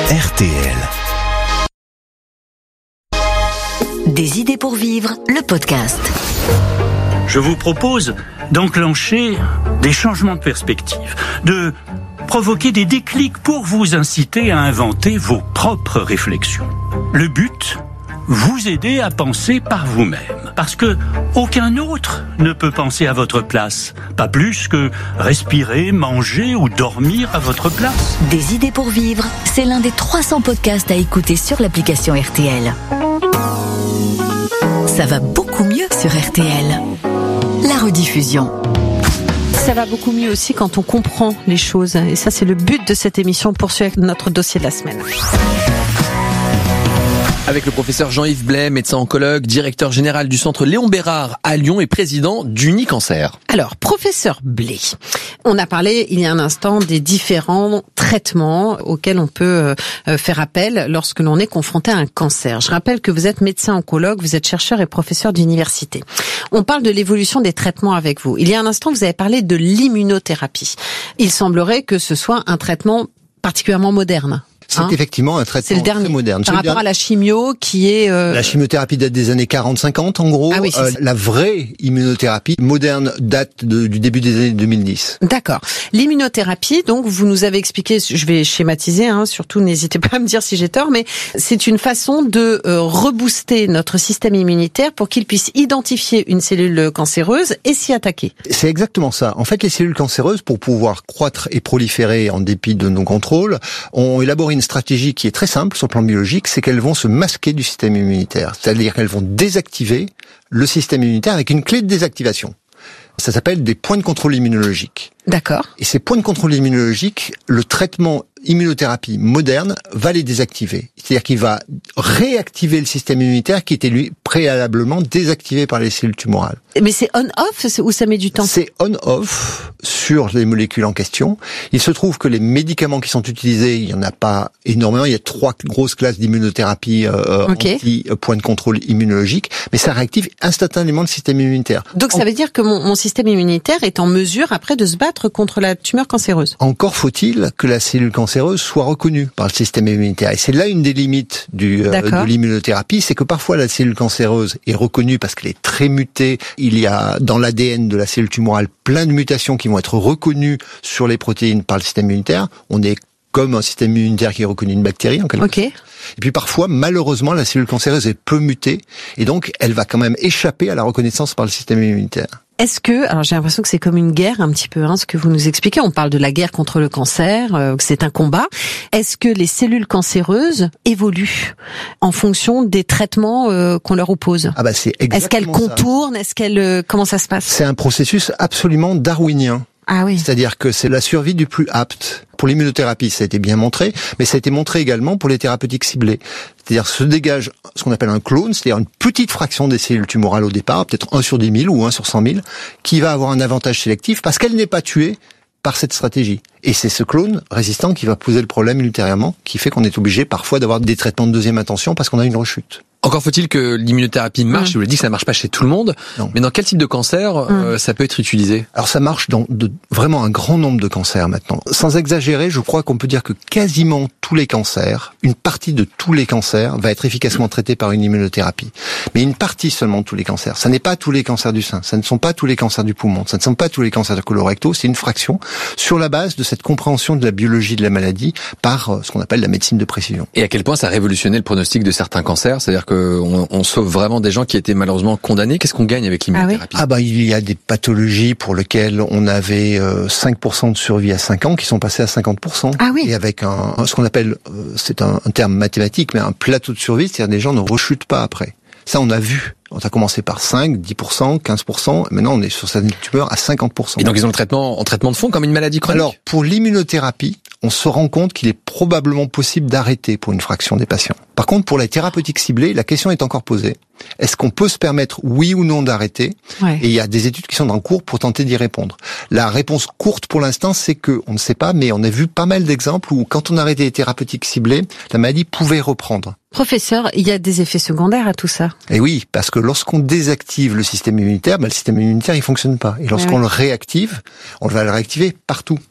RTL. Des idées pour vivre, le podcast. Je vous propose d'enclencher des changements de perspective, de provoquer des déclics pour vous inciter à inventer vos propres réflexions. Le but, vous aider à penser par vous-même. Parce que aucun autre ne peut penser à votre place. Pas plus que respirer, manger ou dormir à votre place. Des idées pour vivre, c'est l'un des 300 podcasts à écouter sur l'application RTL. Ça va beaucoup mieux sur RTL. La rediffusion. Ça va beaucoup mieux aussi quand on comprend les choses. Et ça, c'est le but de cette émission. Poursuivre avec notre dossier de la semaine. Avec le professeur Jean-Yves Blais, médecin oncologue, directeur général du centre Léon Bérard à Lyon et président d'Unicancer. Alors, professeur Blais, on a parlé il y a un instant des différents traitements auxquels on peut faire appel lorsque l'on est confronté à un cancer. Je rappelle que vous êtes médecin oncologue, vous êtes chercheur et professeur d'université. On parle de l'évolution des traitements avec vous. Il y a un instant, vous avez parlé de l'immunothérapie. Il semblerait que ce soit un traitement particulièrement moderne. C'est effectivement un traitement très moderne. Par rapport à la chimio qui est... La chimiothérapie date des années 40-50 en gros. Ah oui, la vraie immunothérapie moderne date du début des années 2010. D'accord. L'immunothérapie, donc vous nous avez expliqué, je vais schématiser, surtout n'hésitez pas à me dire si j'ai tort, mais c'est une façon de rebooster notre système immunitaire pour qu'il puisse identifier une cellule cancéreuse et s'y attaquer. C'est exactement ça. En fait, les cellules cancéreuses, pour pouvoir croître et proliférer en dépit de nos contrôles, ont élaboré une stratégie qui est très simple sur le plan biologique, c'est qu'elles vont se masquer du système immunitaire. C'est-à-dire qu'elles vont désactiver le système immunitaire avec une clé de désactivation. Ça s'appelle des points de contrôle immunologique. D'accord. Et ces points de contrôle immunologique, le traitement immunothérapie moderne va les désactiver. C'est-à-dire qu'il va réactiver le système immunitaire qui était lui préalablement désactivé par les cellules tumorales. Mais c'est on-off ou ça met du temps? C'est on-off sur les molécules en question. Il se trouve que les médicaments qui sont utilisés, il y en a pas énormément. Il y a 3 grosses classes d'immunothérapie anti-point de contrôle immunologique, mais ça réactive instantanément le système immunitaire. Donc ça veut dire que mon système immunitaire est en mesure après de se battre contre la tumeur cancéreuse. Encore faut-il que la cellule cancéreuse soit reconnue par le système immunitaire. Et c'est là une des limites de l'immunothérapie, c'est que parfois la cellule cancéreuse est reconnue parce qu'elle est très mutée. Il y a dans l'ADN de la cellule tumorale plein de mutations qui vont être reconnues sur les protéines par le système immunitaire. On est comme un système immunitaire qui reconnaît une bactérie en quelque sorte. Et puis parfois, malheureusement, la cellule cancéreuse est peu mutée et donc elle va quand même échapper à la reconnaissance par le système immunitaire. Est-ce que, alors j'ai l'impression que c'est comme une guerre un petit peu, ce que vous nous expliquez, on parle de la guerre contre le cancer, que c'est un combat. Est-ce que les cellules cancéreuses évoluent en fonction des traitements qu'on leur oppose? C'est exactement Est-ce qu'elles contournent? Est-ce qu'elles, comment ça se passe? C'est un processus absolument darwinien. Ah oui. C'est-à-dire que c'est la survie du plus apte. Pour l'immunothérapie, ça a été bien montré, mais ça a été montré également pour les thérapeutiques ciblées. C'est-à-dire se dégage ce qu'on appelle un clone, c'est-à-dire une petite fraction des cellules tumorales au départ, peut-être 1 sur 10 000 ou 1 sur 100 000, qui va avoir un avantage sélectif parce qu'elle n'est pas tuée par cette stratégie. Et c'est ce clone résistant qui va poser le problème ultérieurement, qui fait qu'on est obligé parfois d'avoir des traitements de deuxième intention parce qu'on a une rechute. Encore faut-il que l'immunothérapie marche. Je vous l'ai dit que ça marche pas chez tout le monde. Non. Mais dans quel type de cancer ça peut être utilisé? Alors ça marche dans vraiment un grand nombre de cancers maintenant. Sans exagérer, je crois qu'on peut dire que quasiment tous les cancers, une partie de tous les cancers va être efficacement traitée par une immunothérapie. Mais une partie seulement de tous les cancers. Ça n'est pas tous les cancers du sein, ça ne sont pas tous les cancers du poumon, ça ne sont pas tous les cancers de colorectaux, c'est une fraction sur la base de cette compréhension de la biologie de la maladie par ce qu'on appelle la médecine de précision. Et à quel point ça a révolutionné le pronostic de certains cancers? C'est-à-dire que on sauve vraiment des gens qui étaient malheureusement condamnés. Qu'est-ce qu'on gagne avec l'immunothérapie? Il y a des pathologies pour lesquelles on avait 5% de survie à 5 ans qui sont passés à 50%. Ah oui. Et avec ce qu'on appelle, c'est un terme mathématique, mais un plateau de survie, c'est-à-dire des gens ne rechutent pas après. Ça, on a vu. On a commencé par 5, 10%, 15%. Maintenant, on est sur cette tumeur à 50%. Et donc, ils ont le traitement en traitement de fond comme une maladie chronique? Alors, pour l'immunothérapie, on se rend compte qu'il est probablement possible d'arrêter pour une fraction des patients. Par contre, pour la thérapeutique ciblée, la question est encore posée. Est-ce qu'on peut se permettre, oui ou non, d'arrêter? Et il y a des études qui sont en cours pour tenter d'y répondre. La réponse courte pour l'instant, c'est que on ne sait pas, mais on a vu pas mal d'exemples où, quand on arrêtait les thérapeutiques ciblées, la maladie pouvait reprendre. Professeur, il y a des effets secondaires à tout ça. Et oui, parce que lorsqu'on désactive le système immunitaire, le système immunitaire, il fonctionne pas. Et lorsqu'on le réactive, on va le réactiver partout.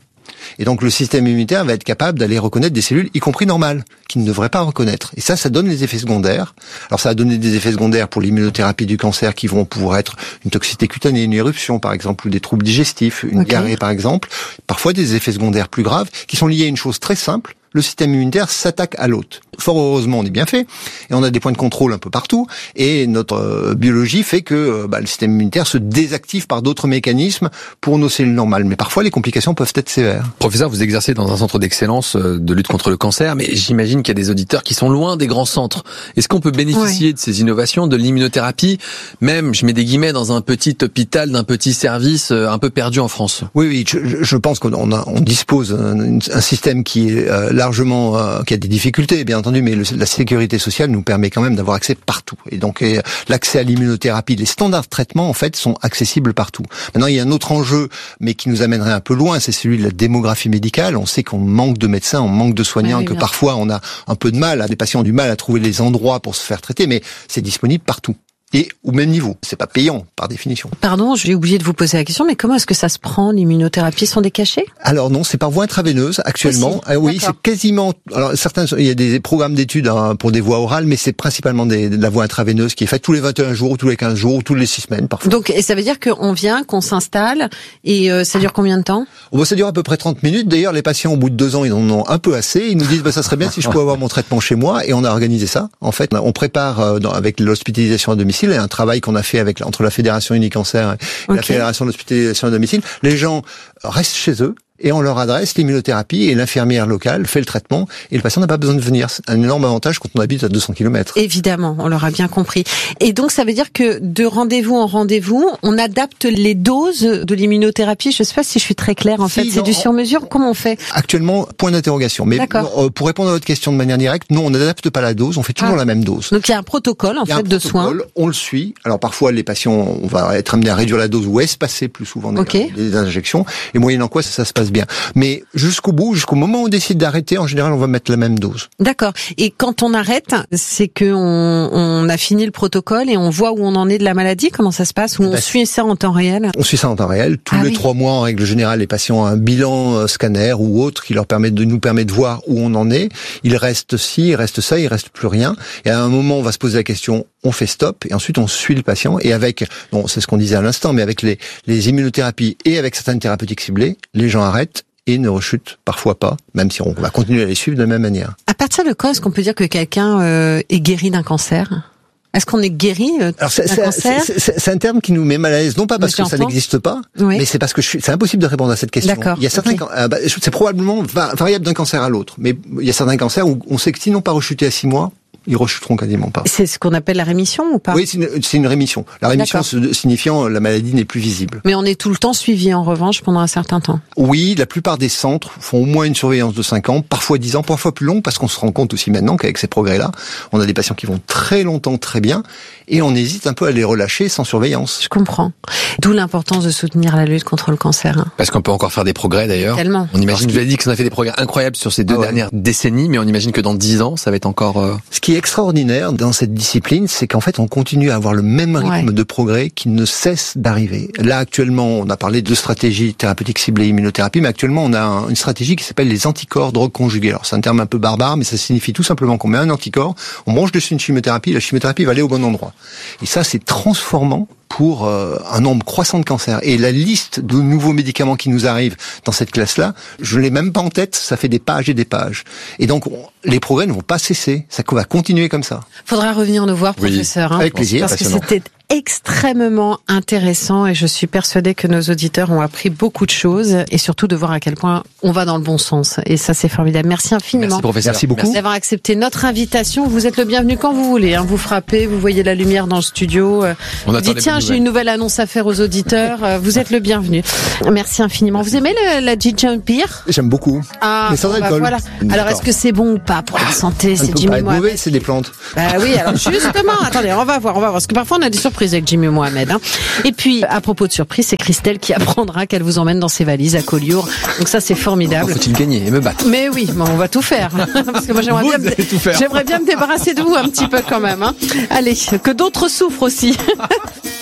Et donc le système immunitaire va être capable d'aller reconnaître des cellules, y compris normales, qui ne devraient pas reconnaître. Et ça donne les effets secondaires. Alors ça a donné des effets secondaires pour l'immunothérapie du cancer qui vont pouvoir être une toxicité cutanée, une éruption par exemple, ou des troubles digestifs, une diarrhée par exemple. Parfois des effets secondaires plus graves qui sont liés à une chose très simple. Le système immunitaire s'attaque à l'hôte. Fort heureusement, on est bien fait, et on a des points de contrôle un peu partout, et notre biologie fait que le système immunitaire se désactive par d'autres mécanismes pour nos cellules normales. Mais parfois, les complications peuvent être sévères. Professeur, vous exercez dans un centre d'excellence de lutte contre le cancer, mais j'imagine qu'il y a des auditeurs qui sont loin des grands centres. Est-ce qu'on peut bénéficier de ces innovations, de l'immunothérapie, même, je mets des guillemets, dans un petit hôpital, d'un petit service un peu perdu en France? Oui, je pense qu'on dispose d'un système qui est largement, qui a des difficultés, bien entendu, mais la sécurité sociale nous permet quand même d'avoir accès partout. Et donc, l'accès à l'immunothérapie, les standards de traitement, en fait, sont accessibles partout. Maintenant, il y a un autre enjeu, mais qui nous amènerait un peu loin, c'est celui de la démographie médicale. On sait qu'on manque de médecins, on manque de soignants, que parfois on a un peu de mal, des patients ont du mal à trouver les endroits pour se faire traiter, mais c'est disponible partout. Et au même niveau. C'est pas payant, par définition. Pardon, j'ai oublié de vous poser la question, mais comment est-ce que ça se prend, l'immunothérapie? Sont des cachets? Alors non, c'est par voie intraveineuse, actuellement. Oui, c'est quasiment, alors certains, il y a des programmes d'études pour des voies orales, mais c'est principalement de la voie intraveineuse qui est faite tous les 21 jours, ou tous les 15 jours, ou tous les 6 semaines, parfois. Donc, et ça veut dire qu'on vient, qu'on s'installe, et ça dure combien de temps? Ça dure à peu près 30 minutes. D'ailleurs, les patients, au bout de 2 ans, ils en ont un peu assez. Ils nous disent, ça serait bien si je pouvais avoir mon traitement chez moi. Et on a organisé ça. En fait, on prépare, avec l'hospitalisation à domicile, et un travail qu'on a fait entre la Fédération Unicancer et la Fédération d'hospitalisation à domicile. Les gens restent chez eux et on leur adresse l'immunothérapie et l'infirmière locale fait le traitement et le patient n'a pas besoin de venir. C'est un énorme avantage quand on habite à 200 km. Évidemment, on l'aura bien compris. Et donc ça veut dire que de rendez-vous en rendez-vous, on adapte les doses de l'immunothérapie. Je ne sais pas si je suis très claire en fait. C'est du sur-mesure. Comment on fait? Actuellement, point d'interrogation. Mais pour répondre à votre question de manière directe, non, on n'adapte pas la dose, on fait toujours la même dose. Donc il y a un protocole en fait de soins. On le suit. Alors parfois les patients, on va être amené à réduire la dose ou espacer plus souvent les injections. Et moyennant quoi ça se passe bien. Mais jusqu'au bout, jusqu'au moment où on décide d'arrêter, en général, on va mettre la même dose. D'accord. Et quand on arrête, c'est que on a fini le protocole et on voit où on en est de la maladie. Comment ça se passe? Ou on suit ça en temps réel? On suit ça en temps réel. Tous les 3 mois, en règle générale, les patients ont un bilan scanner ou autre qui nous permet de voir où on en est. Il reste ci, il reste ça, il reste plus rien. Et à un moment, on va se poser la question, on fait stop et ensuite on suit le patient. Et avec, c'est ce qu'on disait à l'instant, mais avec les immunothérapies et avec certaines thérapeutiques ciblées, les gens arrêtent et ne rechutent parfois pas, même si on va continuer à les suivre de la même manière. À partir de quand est-ce qu'on peut dire que quelqu'un est guéri d'un cancer? Est-ce qu'on est guéri d'un cancer? C'est un terme qui nous met mal à l'aise, non pas parce que ça n'existe pas, mais c'est parce que c'est impossible de répondre à cette question. Il y a certains, c'est probablement variable d'un cancer à l'autre, mais il y a certains cancers où on sait que s'ils n'ont pas rechuté à 6 mois, ils rechuteront quasiment pas. C'est ce qu'on appelle la rémission ou pas? Oui, c'est une rémission. La rémission signifiant la maladie n'est plus visible. Mais on est tout le temps suivi en revanche pendant un certain temps. Oui, la plupart des centres font au moins une surveillance de 5 ans, parfois 10 ans, parfois plus long, parce qu'on se rend compte aussi maintenant qu'avec ces progrès-là, on a des patients qui vont très longtemps, très bien, et on hésite un peu à les relâcher sans surveillance. Je comprends. D'où l'importance de soutenir la lutte contre le cancer. Parce qu'on peut encore faire des progrès d'ailleurs. Tellement. On imagine, vous avez dit qu'on a fait des progrès incroyables sur ces 2 dernières décennies, mais on imagine que dans 10 ans, ça va être encore... Ce qui est extraordinaire dans cette discipline, c'est qu'en fait, on continue à avoir le même rythme de progrès qui ne cesse d'arriver. Là, actuellement, on a parlé de stratégie thérapeutique ciblée immunothérapie, mais actuellement, on a une stratégie qui s'appelle les anticorps drogue conjugués. Alors, c'est un terme un peu barbare, mais ça signifie tout simplement qu'on met un anticorps, on branche dessus une chimiothérapie, la chimiothérapie va aller au bon endroit. Et ça, c'est transformant pour un nombre croissant de cancers. Et la liste de nouveaux médicaments qui nous arrivent dans cette classe-là, je ne l'ai même pas en tête, ça fait des pages et des pages. Et donc, les progrès ne vont pas cesser, ça va continuer comme ça. Faudra revenir nous voir, professeur. Avec plaisir. Parce que c'était extrêmement intéressant et je suis persuadée que nos auditeurs ont appris beaucoup de choses et surtout de voir à quel point on va dans le bon sens. Et ça, c'est formidable. Merci infiniment. Merci, professeur. Merci beaucoup d'avoir accepté notre invitation. Vous êtes le bienvenu quand vous voulez. Vous frappez, vous voyez la lumière dans le studio. Vous dites, tiens, j'ai une nouvelle annonce à faire aux auditeurs. Vous êtes le bienvenu. Merci infiniment. Vous aimez la ginger beer? J'aime beaucoup. Mais sans alcool. Voilà. Alors, est-ce que c'est bon ou pas pour la santé? C'est Jimmy Mohamed. Mauvais, c'est des plantes. Oui, alors justement, attendez, on va voir. Parce que parfois on a des surprises avec Jimmy Mohamed. Et puis, à propos de surprise, c'est Christelle qui apprendra qu'elle vous emmène dans ses valises à Collioure. Donc ça, c'est formidable. Faut-il gagner et me battre? Mais oui, on va tout faire. Parce que moi, j'aimerais bien me débarrasser de vous un petit peu quand même. Allez, que d'autres souffrent aussi.